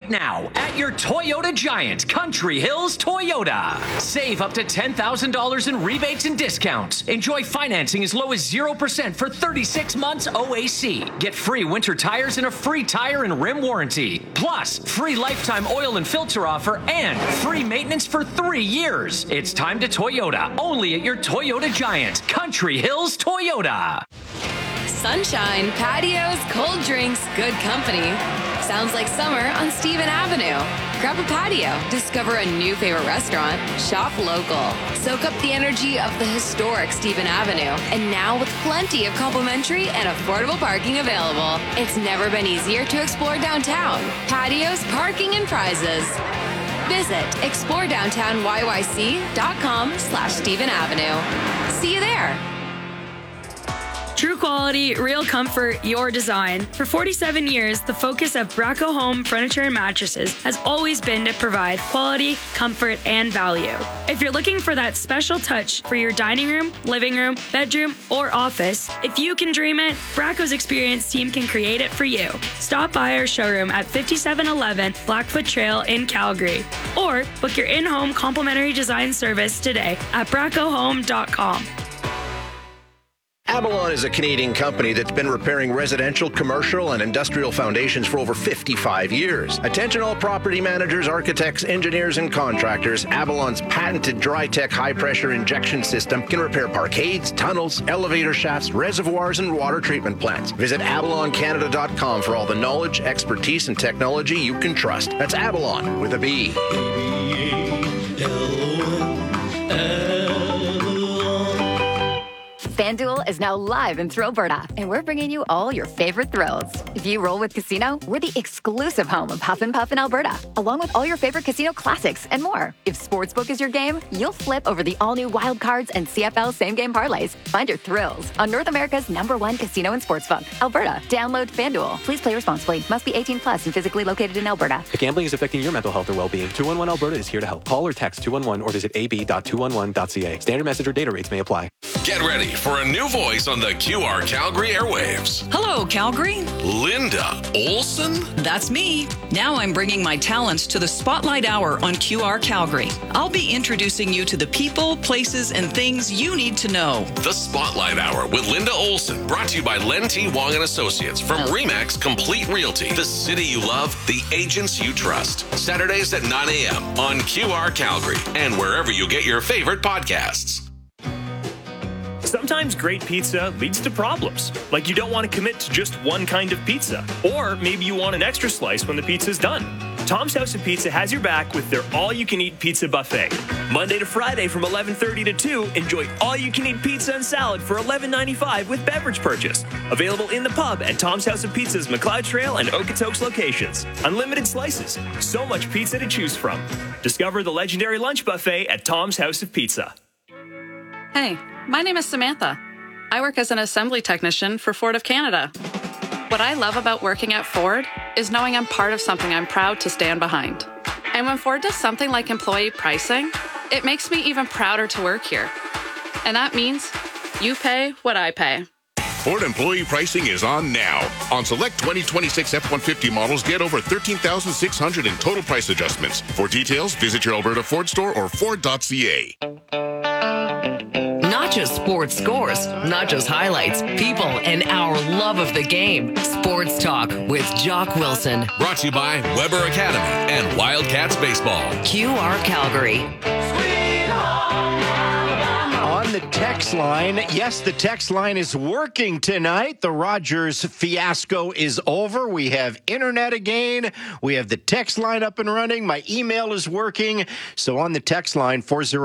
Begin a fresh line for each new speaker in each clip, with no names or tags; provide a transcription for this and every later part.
now at your Toyota Giant, Country Hills Toyota. Save up to $10,000 in rebates and discounts. Enjoy financing as low as 0% for 36 months OAC. Get free winter tires and a free tire and rim warranty. Plus, free lifetime oil and filter offer and free maintenance for 3 years. It's time to Toyota, only at your Toyota Giant, Country Hills Toyota.
Sunshine, patios, cold drinks, good company. Sounds like summer on Stephen Avenue. Grab a patio, discover a new favorite restaurant, shop local. Soak up the energy of the historic Stephen Avenue. And now with plenty of complimentary and affordable parking available, it's never been easier to explore downtown. Patios, parking, and prizes. Visit exploredowntownyyc.com/Stephen Avenue. See you there.
True quality, real comfort, your design. For 47 years, the focus of Bracco Home Furniture and Mattresses has always been to provide quality, comfort, and value. If you're looking for that special touch for your dining room, living room, bedroom, or office, if you can dream it, Bracco's experienced team can create it for you. Stop by our showroom at 5711 Blackfoot Trail in Calgary, or book your in-home complimentary design service today at braccohome.com.
Avalon is a Canadian company that's been repairing residential, commercial, and industrial foundations for over 55 years. Attention all property managers, architects, engineers, and contractors. Avalon's patented Dry-Tech high-pressure injection system can repair parkades, tunnels, elevator shafts, reservoirs, and water treatment plants. Visit avaloncanada.com for all the knowledge, expertise, and technology you can trust. That's Avalon with a B.
FanDuel is now live in Alberta, and we're bringing you all your favorite thrills. If you roll with Casino, we're the exclusive home of Huff and Puff in Alberta, along with all your favorite casino classics and more. If Sportsbook is your game, you'll flip over the all-new Wild Cards and CFL same-game parlays. Find your thrills on North America's #1 casino and sportsbook, Alberta. Download FanDuel. Please play responsibly. Must be 18 plus and physically located in Alberta.
If gambling is affecting your mental health or well-being, 211 Alberta is here to help. Call or text 211 or visit ab.211.ca. Standard message or data rates may apply.
Get ready for a new voice on the QR Calgary airwaves.
Hello, Calgary.
Linda Olson?
That's me. Now I'm bringing my talents to the Spotlight Hour on QR Calgary. I'll be introducing you to the people, places, and things you need to know.
The Spotlight Hour with Linda Olson, brought to you by Len T. Wong and Associates from Remax Complete Realty. The city you love, the agents you trust. Saturdays at 9 a.m. on QR Calgary and wherever you get your favorite podcasts.
Sometimes great pizza leads to problems, like you don't want to commit to just one kind of pizza, or maybe you want an extra slice when the pizza's done. Tom's House of Pizza has your back with their all-you-can-eat pizza buffet. Monday to Friday from 11:30 to 2, enjoy all-you-can-eat pizza and salad for $11.95 with beverage purchase. Available in the pub at Tom's House of Pizza's McLeod Trail and Okotoks locations. Unlimited slices, so much pizza to choose from. Discover the legendary lunch buffet at Tom's House of Pizza.
Hey, my name is Samantha. I work as an assembly technician for Ford of Canada. What I love about working at Ford is knowing I'm part of something I'm proud to stand behind. And when Ford does something like employee pricing, it makes me even prouder to work here. And that means you pay what I pay.
Ford employee pricing is on now. On select 2026 F-150 models, get over $13,600 in total price adjustments. For details, visit your Alberta Ford store or Ford.ca.
Not just sports scores, not just highlights, people, and our love of the game. Sports Talk with Jock Wilson.
Brought to you by Weber Academy and Wildcats Baseball.
QR Calgary.
On the text line, yes, the text line is working tonight. The Rogers fiasco is over. We have internet again. We have the text line up and running. My email is working. So on the text line,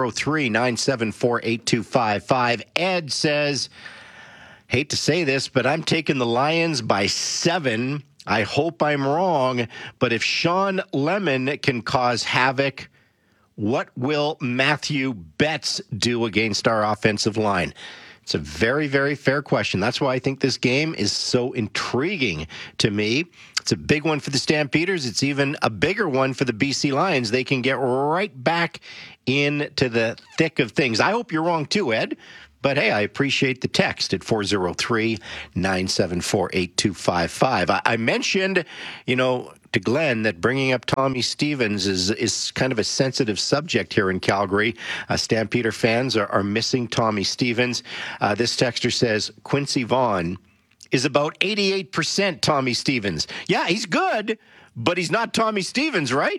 403-974-8255, Ed says, hate to say this, but I'm taking the Lions by 7. I hope I'm wrong, but if Sean Lemon can cause havoc, what will Matthew Betts do against our offensive line? It's a very, very fair question. That's why I think this game is so intriguing to me. It's a big one for the Stampeders. It's even a bigger one for the BC Lions. They can get right back into the thick of things. I hope you're wrong too, Ed. But hey, I appreciate the text at 403-974-8255. I mentioned, to Glenn that bringing up Tommy Stevens is kind of a sensitive subject here in Calgary. Stampeder fans are missing Tommy Stevens. This texter says Quincy Vaughn is about 88% Tommy Stevens. Yeah, he's good, but he's not Tommy Stevens, right?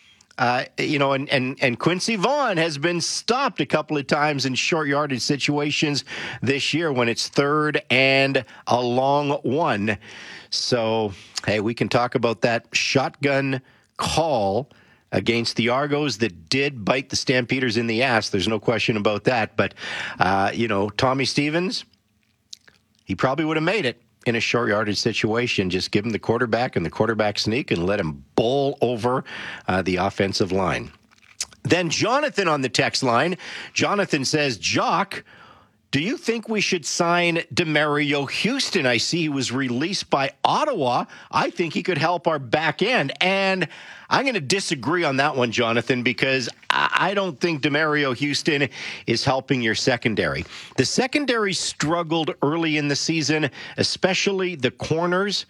And Quincy Vaughn has been stopped a couple of times in short yardage situations this year when it's third and a long one. So, hey, we can talk about that shotgun call against the Argos that did bite the Stampeders in the ass. There's no question about that. But, Tommy Stevens, he probably would have made it in a short yardage situation. Just give him the quarterback and the quarterback sneak and let him bowl over the offensive line. Then Jonathan on the text line. Jonathan says, Jock, do you think we should sign DeMario Houston? I see he was released by Ottawa. I think he could help our back end. And I'm going to disagree on that one, Jonathan, because I don't think DeMario Houston is helping your secondary. The secondary struggled early in the season, especially the corners.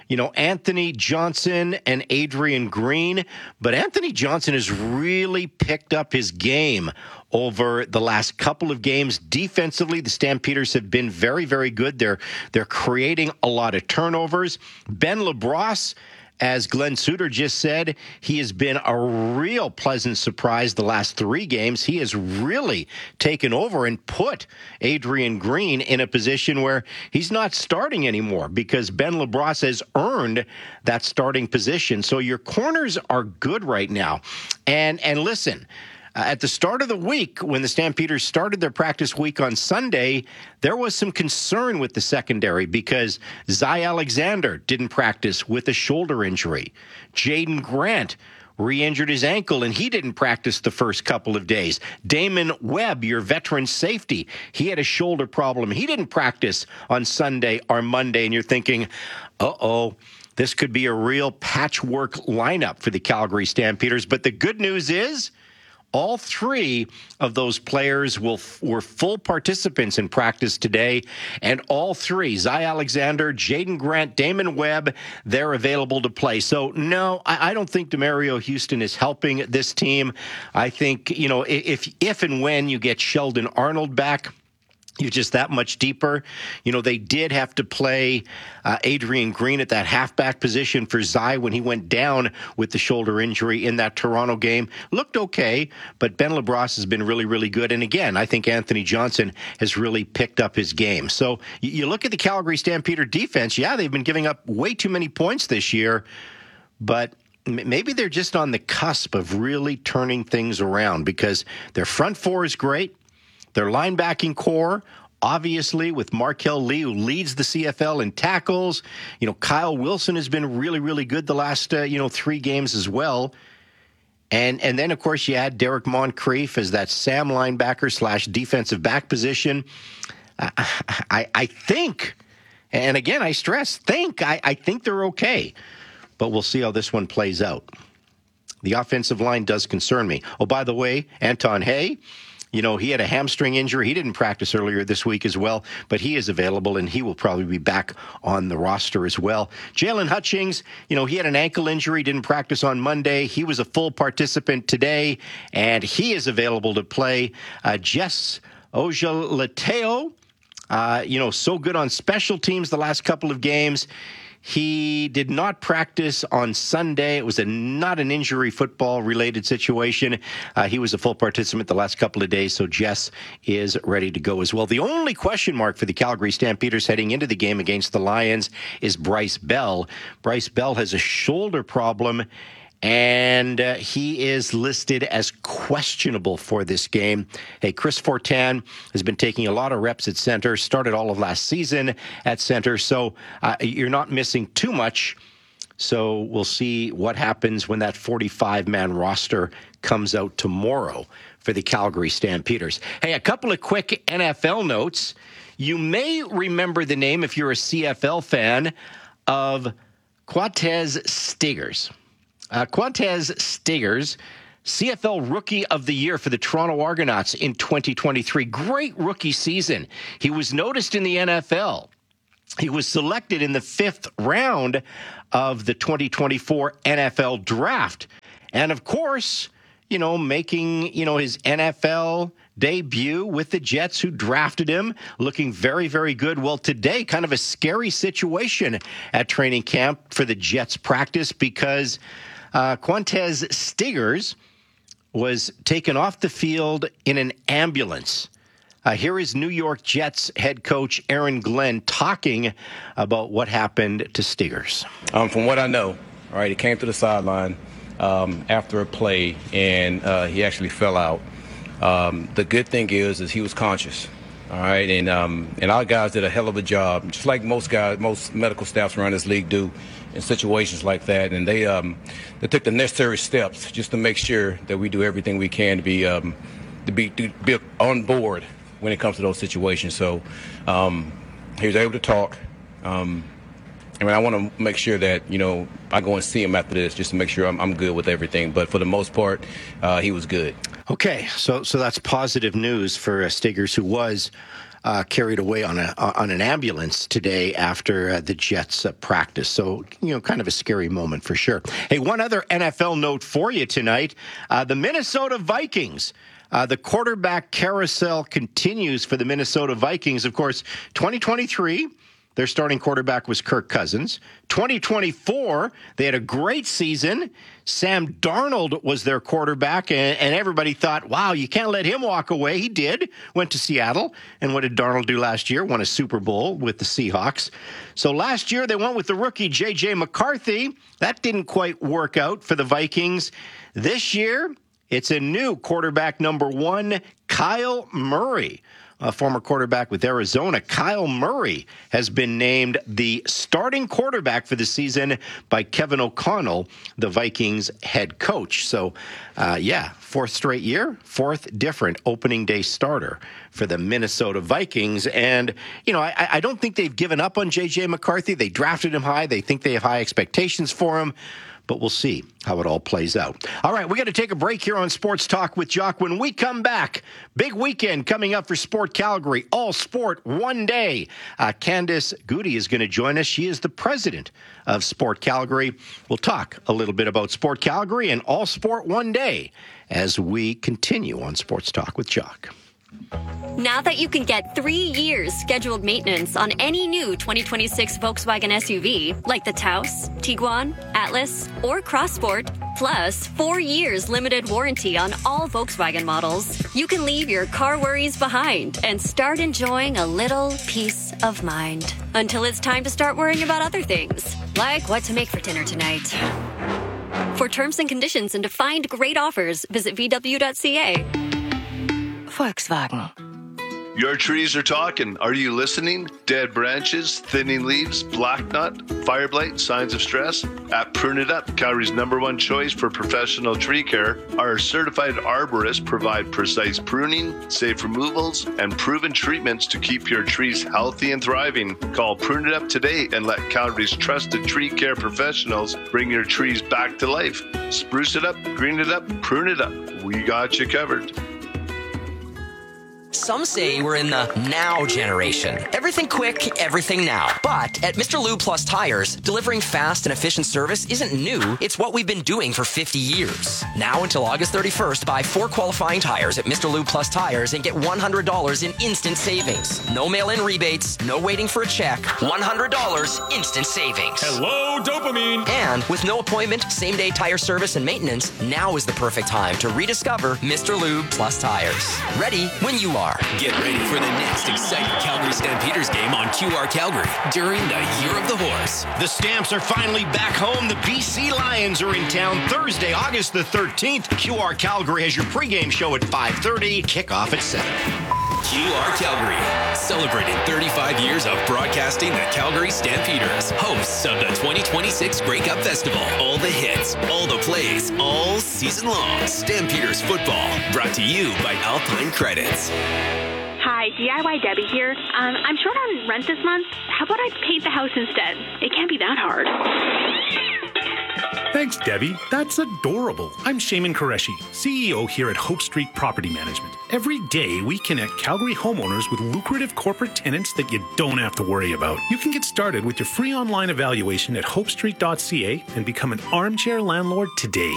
Anthony Johnson and Adrian Green. But Anthony Johnson has really picked up his game over the last couple of games. Defensively, the Stampeders have been very, very good. They're creating a lot of turnovers. Ben LeBrosse, as Glenn Suter just said, he has been a real pleasant surprise the last 3 games. He has really taken over and put Adrian Green in a position where he's not starting anymore because Ben LeBrosse has earned that starting position. So your corners are good right now. And listen, at the start of the week, when the Stampeders started their practice week on Sunday, there was some concern with the secondary because Zy Alexander didn't practice with a shoulder injury. Jaden Grant re-injured his ankle, and he didn't practice the first couple of days. Damon Webb, your veteran safety, he had a shoulder problem. He didn't practice on Sunday or Monday, and you're thinking, uh-oh, this could be a real patchwork lineup for the Calgary Stampeders. But the good news is, all 3 of those players were full participants in practice today, and all 3, Zy Alexander, Jaden Grant, Damon Webb, they're available to play. So, no, I don't think DeMario Houston is helping this team. I think, if and when you get Sheldon Arnold back, you're just that much deeper. They did have to play Adrian Green at that halfback position for Zy when he went down with the shoulder injury in that Toronto game. Looked okay, but Ben LeBrosse has been really, really good. And again, I think Anthony Johnson has really picked up his game. So you look at the Calgary Stampeder defense. Yeah, they've been giving up way too many points this year, but maybe they're just on the cusp of really turning things around because their front 4 is great. Their linebacking core, obviously, with Markel Lee, who leads the CFL in tackles. Kyle Wilson has been really, really good the last, 3 games as well. And then, of course, you had Derek Moncrief as that Sam linebacker / defensive back position. I think, and again, I stress, I think they're okay. But we'll see how this one plays out. The offensive line does concern me. Oh, by the way, Anton Hay, he had a hamstring injury. He didn't practice earlier this week as well, but he is available, and he will probably be back on the roster as well. Jalen Hutchings, he had an ankle injury, didn't practice on Monday. He was a full participant today, and he is available to play. Jess Ojalateo, so good on special teams the last couple of games. He did not practice on Sunday. It was not an injury football-related situation. He was a full participant the last couple of days, so Jess is ready to go as well. The only question mark for the Calgary Stampeders heading into the game against the Lions is Bryce Bell. Bryce Bell has a shoulder problem, and he is listed as questionable for this game. Hey, Chris Fortin has been taking a lot of reps at center, started all of last season at center, so you're not missing too much. So we'll see what happens when that 45-man roster comes out tomorrow for the Calgary Stampeders. Hey, a couple of quick NFL notes. You may remember the name, if you're a CFL fan, of Quintez Stiggers. Quintez Stiggers, CFL Rookie of the Year for the Toronto Argonauts in 2023. Great rookie season. He was noticed in the NFL. He was selected in the 5th round of the 2024 NFL Draft. And, of course, making, his NFL debut with the Jets, who drafted him, looking very, very good. Well, today, kind of a scary situation at training camp for the Jets practice because Quintez Stiggers was taken off the field in an ambulance. Here is New York Jets head coach Aaron Glenn talking about what happened to Stiggers.
From what I know, all right, he came to the sideline after a play, and he actually fell out. The good thing is he was conscious, all right, and our guys did a hell of a job, just like most medical staffs around this league do in situations like that, and they took the necessary steps just to make sure that we do everything we can to be on board when it comes to those situations. So he was able to talk. I want to make sure that, I go and see him after this just to make sure I'm good with everything. But for the most part, he was good.
Okay, so that's positive news for Stiggers, who was carried away on an ambulance today after the Jets practice. So, kind of a scary moment for sure. Hey, one other NFL note for you tonight. The Minnesota Vikings. The quarterback carousel continues for the Minnesota Vikings. Of course, 2023, their starting quarterback was Kirk Cousins. 2024, they had a great season. Sam Darnold was their quarterback, and everybody thought, wow, you can't let him walk away. He did. Went to Seattle. And what did Darnold do last year? Won a Super Bowl with the Seahawks. So last year, they went with the rookie J.J. McCarthy. That didn't quite work out for the Vikings. This year, it's a new quarterback number 1, Kyle Murray. A former quarterback with Arizona, Kyle Murray, has been named the starting quarterback for the season by Kevin O'Connell, the Vikings head coach. So, 4th straight year, 4th different opening day starter for the Minnesota Vikings. And, I don't think they've given up on J.J. McCarthy. They drafted him high. They think they have high expectations for him. But we'll see how it all plays out. All right, we got to take a break here on Sports Talk with Jock. When we come back, big weekend coming up for Sport Calgary. All sport, one day. Candice Goody is going to join us. She is the president of Sport Calgary. We'll talk a little bit about Sport Calgary and all sport one day as we continue on Sports Talk with Jock.
Now that you can get 3 years scheduled maintenance on any new 2026 Volkswagen SUV, like the Taos, Tiguan, Atlas, or Crossport, plus 4 years limited warranty on all Volkswagen models, you can leave your car worries behind and start enjoying a little peace of mind. Until it's time to start worrying about other things, like what to make for dinner tonight. For terms and conditions and to find great offers, visit VW.ca. Volkswagen.
Your trees are talking. Are you listening? Dead branches, thinning leaves, black knot, fire blight, signs of stress? At Prune It Up, Calgary's #1 choice for professional tree care, our certified arborists provide precise pruning, safe removals, and proven treatments to keep your trees healthy and thriving. Call Prune It Up today and let Calgary's trusted tree care professionals bring your trees back to life. Spruce it up, green it up, prune it up. We got you covered.
Some say we're in the now generation. Everything quick, everything now. But at Mr. Lube Plus Tires, delivering fast and efficient service isn't new. It's what we've been doing for 50 years. Now until August 31st, buy 4 qualifying tires at Mr. Lube Plus Tires and get $100 in instant savings. No mail-in rebates, no waiting for a check. $100 instant savings.
Hello, dopamine!
And with no appointment, same-day tire service and maintenance, now is the perfect time to rediscover Mr. Lube Plus Tires. Ready when you are.
Get ready for the next exciting Calgary Stampeders game on QR Calgary during the Year of the Horse.
The Stamps are finally back home. The BC Lions are in town Thursday, August the 13th. QR Calgary has your pregame show at 5:30, kickoff at 7.
QR Calgary, celebrating 35 years of broadcasting the Calgary Stampeders, hosts of the 2026 Grey Cup Festival. All the hits, all the plays, all season long. Stampeders football, brought to you by Alpine Credits.
Hi, DIY Debbie here. I'm short on rent this month. How about I paint the house instead? It can't be that hard.
Thanks, Debbie. That's adorable. I'm Shaman Qureshi, CEO here at Hope Street Property Management. Every day, we connect Calgary homeowners with lucrative corporate tenants that you don't have to worry about. You can get started with your free online evaluation at hopestreet.ca and become an armchair landlord today.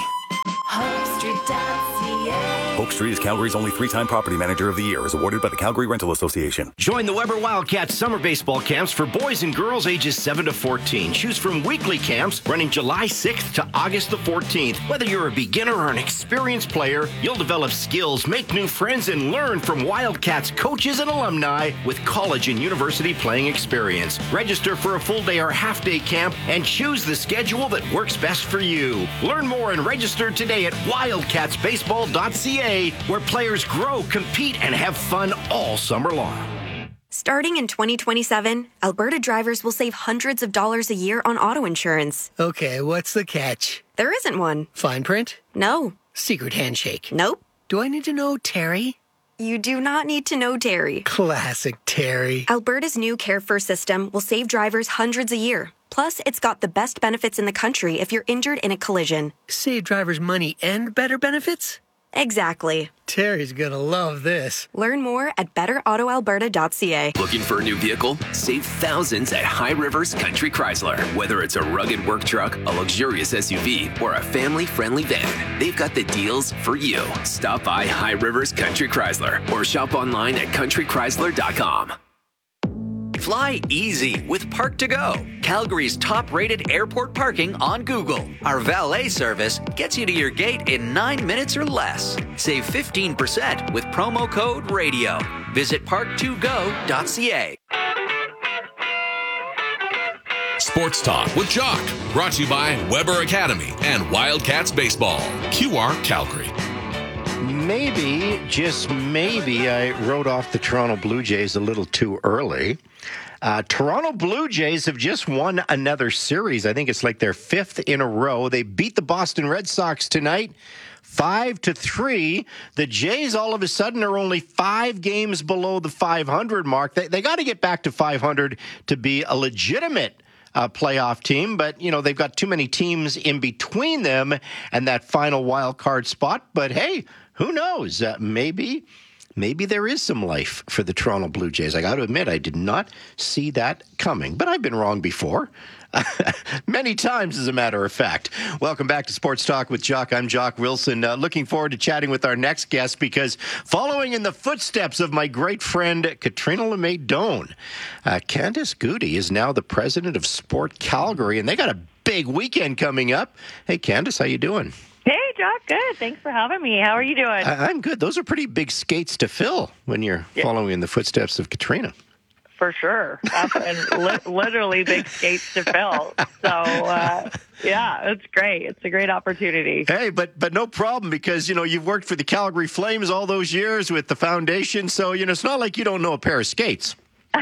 Hope Street is Calgary's only 3-time Property Manager of the Year, is awarded by the Calgary Rental Association.
Join the Weber Wildcats summer baseball camps for boys and girls ages 7 to 14. Choose from weekly camps running July 6th to August the 14th. Whether you're a beginner or an experienced player, you'll develop skills, make new friends, and learn from Wildcats coaches and alumni with college and university playing experience. Register for a full day or half day camp and choose the schedule that works best for you. Learn more and register today at wildcatsbaseball.ca, where players grow, compete, and have fun all summer long.
Starting in 2027, Alberta drivers will save hundreds of dollars a year on auto insurance.
Okay, what's the catch?
There isn't one.
Fine print?
No.
Secret handshake?
Nope.
Do I need to know Terry?
You do not need to know Terry.
Classic Terry.
Alberta's new Care First system will save drivers hundreds a year. Plus, it's got the best benefits in the country if you're injured in a collision.
Save drivers money and better benefits?
Exactly.
Terry's gonna love this.
Learn more at betterautoalberta.ca.
Looking for a new vehicle? Save thousands at High Rivers Country Chrysler. Whether it's a rugged work truck, a luxurious SUV, or a family-friendly van, they've got the deals for you. Stop by High Rivers Country Chrysler or shop online at countrychrysler.com.
Fly easy with Park2Go, Calgary's top-rated airport parking on Google. Our valet service gets you to your gate in 9 minutes or less. Save 15% with promo code RADIO. Visit park2go.ca.
Sports Talk with Jock, brought to you by Weber Academy and Wildcats Baseball. QR Calgary.
Maybe, just maybe, I wrote off the Toronto Blue Jays a little too early. Toronto Blue Jays have just won another series. I think it's like their 5th in a row. They beat the Boston Red Sox tonight, 5-3. The Jays all of a sudden are only 5 games below the 500 mark. They got to get back to 500 to be a legitimate playoff team, but, you know, they've got too many teams in between them and that final wild card spot. But, hey, who knows? Maybe there is some life for the Toronto Blue Jays. I got to admit, I did not see that coming, but I've been wrong before. Many times, as a matter of fact. Welcome back to Sports Talk with Jock. I'm Jock Wilson. Looking forward to chatting with our next guest because following in the footsteps of my great friend Katrina LeMay Doan, Candice Goody is now the president of Sport Calgary, and they got a big weekend coming up. Hey, Candice, how you doing?
Hey, Jock. Good. Thanks for having me. How are you doing?
I'm good. Those are pretty big skates to fill when you're following in the footsteps of Katrina.
For sure. And literally big skates to fill. So, yeah, it's great. It's a great opportunity.
Hey, but no problem because, you know, you've worked for the Calgary Flames all those years with the foundation. So, you know, it's not like you don't know a pair of skates.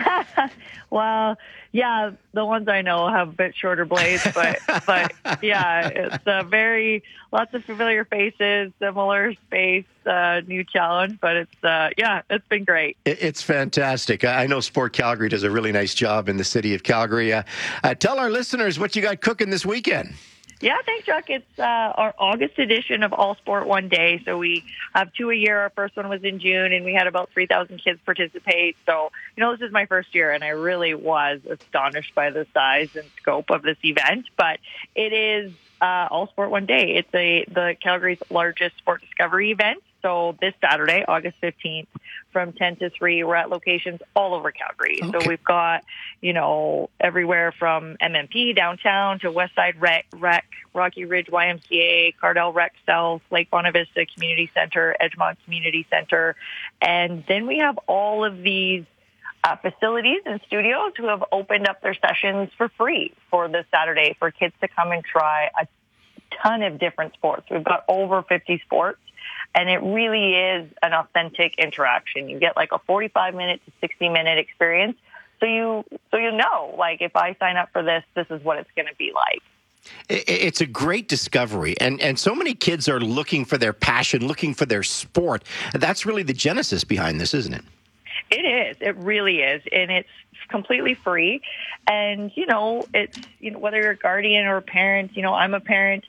Well, yeah, the ones I know have a bit shorter blades, but yeah, it's lots of familiar faces, similar space, new challenge, but it's been great.
It's fantastic. I know Sport Calgary does a really nice job in the city of Calgary. Tell our listeners what you got cooking this weekend.
Yeah, thanks, Chuck. It's our August edition of All Sport One Day. So we have 2 a year. Our first one was in June, and we had about 3,000 kids participate. So, you know, this is my first year, and I really was astonished by the size and scope of this event. But it is All Sport One Day. It's the Calgary's largest sport discovery event. So this Saturday, August 15th, from 10 to 3, we're at locations all over Calgary. Okay. So we've got, you know, everywhere from MMP downtown to Westside Rec, Rocky Ridge YMCA, Cardell Rec South, Lake Bonavista Community Center, Edgemont Community Center. And then we have all of these facilities and studios who have opened up their sessions for free for this Saturday for kids to come and try a ton of different sports. We've got over 50 sports. And it really is an authentic interaction. You get like a 45-minute to 60-minute experience. So you know, like if I sign up for this is what it's going to be like.
It's a great discovery. And so many kids are looking for their passion, looking for their sport. That's really the genesis behind this, isn't it?
It is. It really is. And it's completely free. And, you know, it's, you know, whether you're a guardian or a parent, you know, I'm a parent,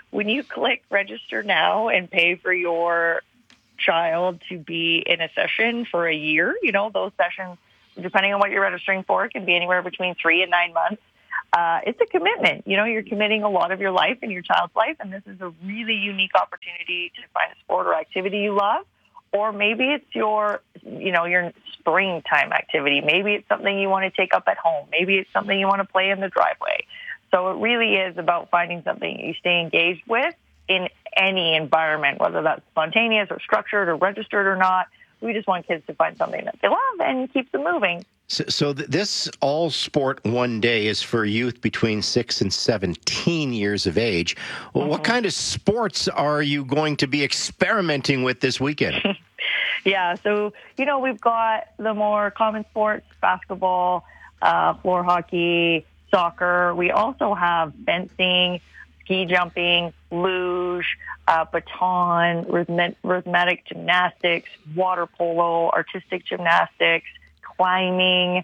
when you click register now and pay for your child to be in a session for a year, those sessions, depending on what you're registering for, can be anywhere between 3 and 9 months. It's a commitment. You're committing a lot of your life and your child's life, and this is a really unique opportunity to find a sport or activity you love. Or maybe it's your springtime activity. Maybe it's something you want to take up at home. Maybe it's something you want to play in the driveway. So it really is about finding something you stay engaged with in any environment, whether that's spontaneous or structured or registered or not. We just want kids to find something that they love and keeps them moving.
So this All Sport One Day is for youth between 6 and 17 years of age. Well, what kind of sports are you going to be experimenting with this weekend?
Yeah, so, we've got the more common sports, basketball, floor hockey, soccer. We also have fencing, ski jumping, luge, baton, rhythmic gymnastics, water polo, artistic gymnastics, climbing.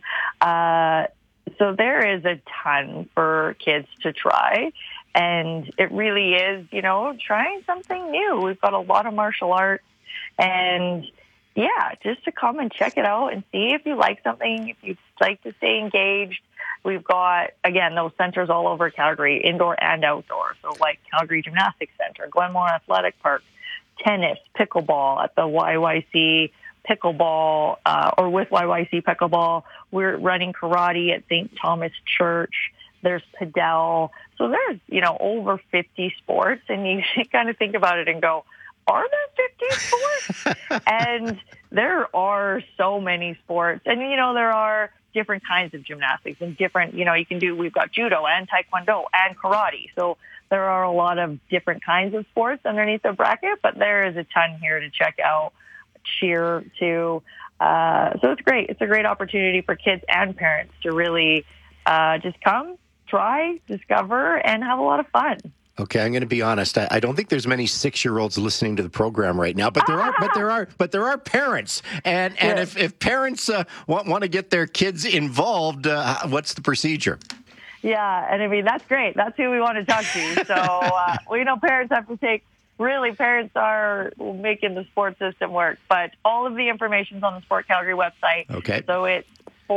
So there is a ton for kids to try. And it really is, trying something new. We've got a lot of martial arts. And, just to come and check it out and see if you like something, if you'd like to stay engaged. We've got, again, those centers all over Calgary, indoor and outdoor. So like Calgary Gymnastics Center, Glenmore Athletic Park, tennis, pickleball at the YYC pickleball, or with YYC pickleball. We're running karate at St. Thomas Church. There's padel. So there's, over 50 sports. And you kind of think about it and go, are there 50 sports? And there are so many sports. And, there are different kinds of gymnastics and different, we've got judo and taekwondo and karate. So there are a lot of different kinds of sports underneath the bracket, but there is a ton here to check out, cheer to. So it's great. It's a great opportunity for kids and parents to really just come, try, discover, and have a lot of fun.
Okay, I'm going to be honest. I don't think there's many 6-year-olds listening to the program right now, but there are parents, and if parents want to get their kids involved, what's the procedure?
Yeah, and that's great. That's who we want to talk to. So parents have to take. Really, parents are making the sports system work, but all of the information is on the Sport Calgary website.
Okay.
So it's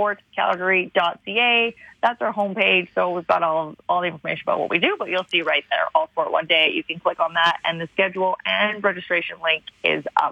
sportcalgary.ca. That's our homepage. So we've got all the information about what we do, but you'll see right there, All Sport One Day. You can click on that, and the schedule and registration link is up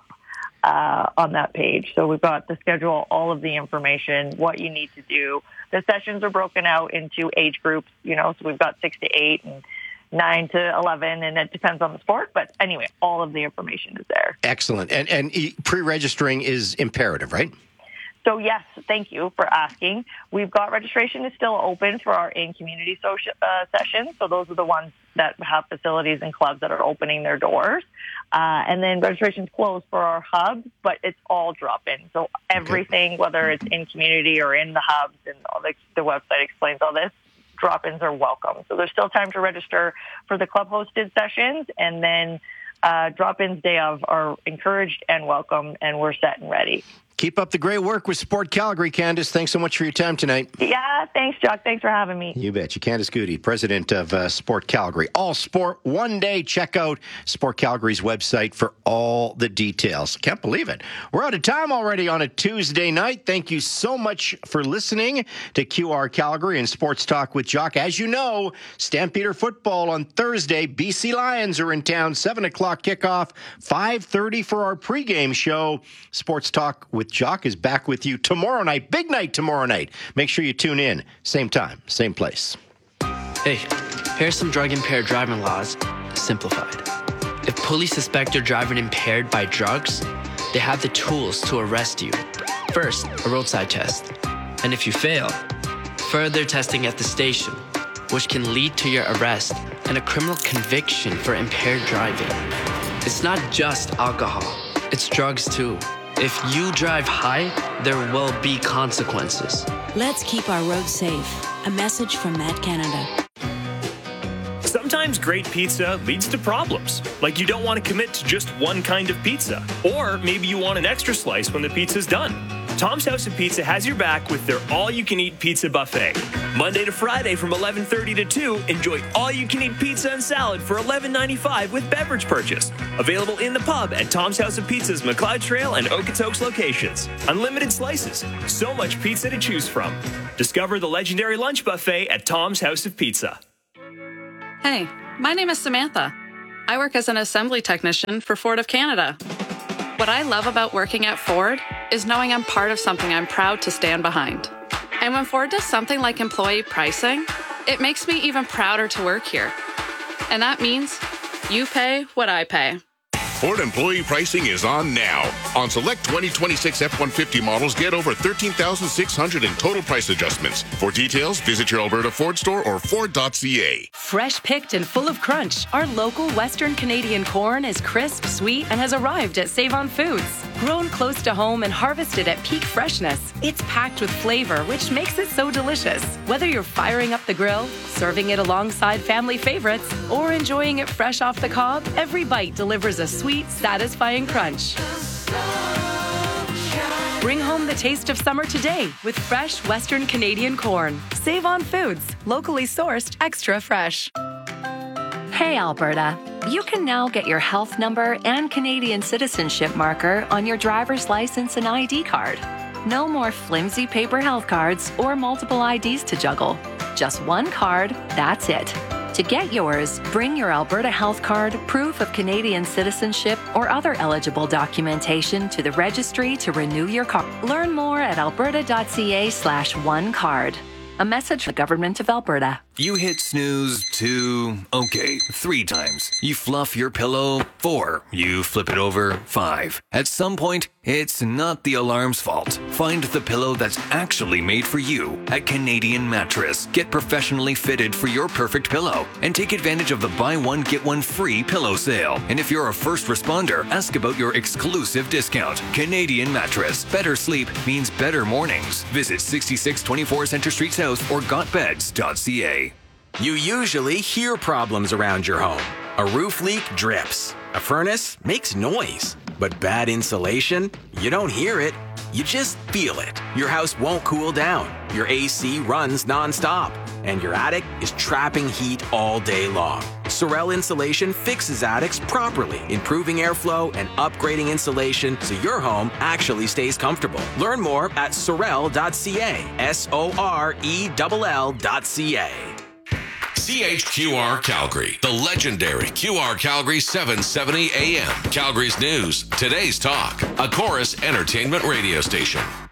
on that page. So we've got the schedule, all of the information, what you need to do. The sessions are broken out into age groups, so we've got 6 to 8 and 9 to 11, and it depends on the sport. But anyway, all of the information is there.
Excellent. And pre-registering is imperative, right?
So yes, thank you for asking. We've got registration is still open for our in-community social sessions. So those are the ones that have facilities and clubs that are opening their doors. And then registration is closed for our hubs, but it's all drop-in. So everything, whether it's in community or in the hubs, and the website explains all this, drop-ins are welcome. So there's still time to register for the club-hosted sessions, and then drop-ins day of are encouraged and welcome, and we're set and ready.
Keep up the great work with Sport Calgary, Candace. Thanks so much for your time tonight.
Yeah, thanks, Chuck. Thanks for having me.
You betcha. Candace Goody, president of Sport Calgary. All Sport One Day. Check out Sport Calgary's website for all the details. Can't believe it. We're out of time already on a Tuesday night. Thank you so much for listening to QR Calgary and Sports Talk with Jock. As you know, Stampeder football on Thursday. BC Lions are in town. 7 o'clock kickoff. 5:30 for our pregame show. Sports Talk with Jock is back with you tomorrow night. Big night tomorrow night. Make sure you tune in. Same time, same place.
Hey, here's some drug-impaired driving laws simplified. If police suspect you're driving impaired by drugs, they have the tools to arrest you. First, a roadside test. And if you fail, further testing at the station, which can lead to your arrest and a criminal conviction for impaired driving. It's not just alcohol, it's drugs too. If you drive high, there will be consequences.
Let's keep our roads safe. A message from Matt Canada.
Sometimes great pizza leads to problems, like you don't want to commit to just one kind of pizza. Or maybe you want an extra slice when the pizza's done. Tom's House of Pizza has your back with their all-you-can-eat pizza buffet. Monday to Friday from 11:30 to 2, enjoy all-you-can-eat pizza and salad for $11.95 with beverage purchase. Available in the pub at Tom's House of Pizza's McLeod Trail and Okotoks locations. Unlimited slices. So much pizza to choose from. Discover the legendary lunch buffet at Tom's House of Pizza.
Hey, my name is Samantha. I work as an assembly technician for Ford of Canada. What I love about working at Ford is knowing I'm part of something I'm proud to stand behind. And when Ford does something like employee pricing, it makes me even prouder to work here. And that means you pay what I pay.
Ford employee pricing is on now. On select 2026 F-150 models, get over $13,600 in total price adjustments. For details, visit your Alberta Ford store or Ford.ca.
Fresh picked and full of crunch, our local Western Canadian corn is crisp, sweet, and has arrived at Save-On Foods. Grown close to home and harvested at peak freshness, it's packed with flavor, which makes it so delicious. Whether you're firing up the grill, serving it alongside family favorites, or enjoying it fresh off the cob, every bite delivers a sweet, satisfying crunch. Bring home the taste of summer today with fresh Western Canadian corn. Save on Foods, locally sourced, extra fresh.
Hey, Alberta. You can now get your health number and Canadian citizenship marker on your driver's license and ID card. No more flimsy paper health cards or multiple IDs to juggle. Just one card, that's it. To get yours, bring your Alberta Health Card, proof of Canadian citizenship, or other eligible documentation to the registry to renew your card. Learn more at alberta.ca/onecard. A message from the Government of Alberta.
You hit snooze 3 times. You fluff your pillow 4. You flip it over 5. At some point, it's not the alarm's fault. Find the pillow that's actually made for you at Canadian Mattress. Get professionally fitted for your perfect pillow and take advantage of the buy one, get one free pillow sale. And if you're a first responder, ask about your exclusive discount. Canadian Mattress. Better sleep means better mornings. Visit 6624 Centre Street South or gotbeds.ca.
You usually hear problems around your home. A roof leak drips. A furnace makes noise. But bad insulation? You don't hear it. You just feel it. Your house won't cool down. Your AC runs nonstop. And your attic is trapping heat all day long. Sorel Insulation fixes attics properly, improving airflow and upgrading insulation so your home actually stays comfortable. Learn more at sorel.ca. SORELL.ca.
CHQR Calgary, the legendary QR Calgary 770 AM. Calgary's news, today's talk, a Chorus Entertainment radio station.